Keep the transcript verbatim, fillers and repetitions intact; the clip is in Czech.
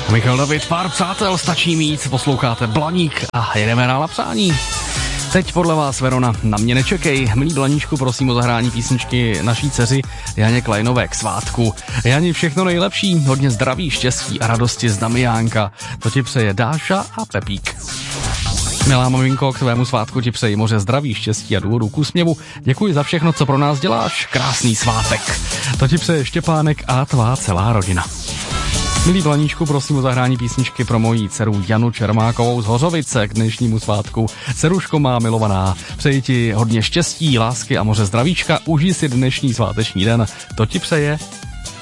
Michal David, pár přátel stačí mít, posloucháte Blaník a jedeme na psání. Teď podle vás, Verona, na mě nečekej. Milý Blaníčku, prosím o zahrání písničky naší dceři Janě Kleinové k svátku. Jani, všechno nejlepší, hodně zdraví, štěstí a radosti z Damiánka. To ti přeje Dáša a Pepík. Milá maminko, k svému svátku ti přeji moře zdraví, štěstí a důvodu k úsměvu. Děkuji za všechno, co pro nás děláš. Krásný svátek. To ti přeje Štěpánek a tvá celá rodina. Milý Blaníčku, prosím o zahrání písničky pro moji dceru Janu Čermákovou z Hořovice k dnešnímu svátku. Dceruško má milovaná, přeji ti hodně štěstí, lásky a moře zdravíčka, užij si dnešní sváteční den. To ti přeje